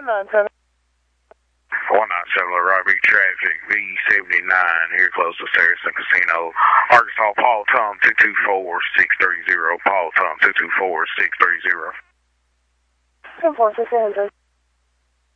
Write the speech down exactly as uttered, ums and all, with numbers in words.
nine seven. one nine seven, Robbie traffic, V seventy-nine, here close to Saracen Casino, Arkansas, Paul Tom, two two four, six three zero, Paul Tom, two two four, six three zero. ten four, six eight hundred.